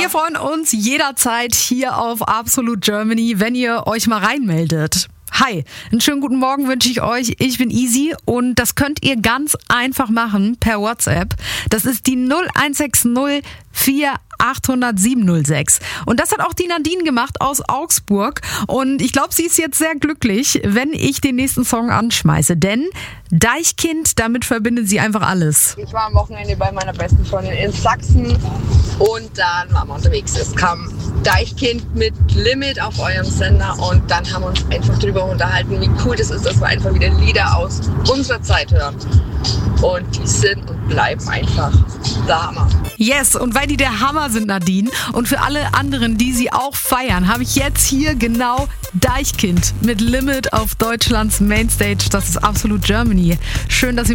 Wir freuen uns jederzeit hier auf Absolute Germany, wenn ihr euch mal reinmeldet. Hi, einen schönen guten Morgen wünsche ich euch. Ich bin Easy und das könnt ihr ganz einfach machen per WhatsApp. Das ist die 0160 4800 706. Und das hat auch die Nadine gemacht aus Augsburg. Und ich glaube, sie ist jetzt sehr glücklich, wenn ich den nächsten Song anschmeiße. Denn Deichkind, damit verbindet sie einfach alles. Ich war am Wochenende bei meiner besten Freundin in Sachsen und dann waren wir unterwegs. Es kam Deichkind mit Limit auf eurem Sender und dann haben wir uns einfach darüber unterhalten, wie cool das ist, dass wir einfach wieder Lieder aus unserer Zeit hören. Und die sind und bleiben einfach der Hammer. Yes, und weil die der Hammer sind, Nadine, und für alle anderen, die sie auch feiern, habe ich jetzt hier genau Deichkind mit Limit auf Deutschlands Mainstage. Das ist Absolute Germany. Schön, dass ihr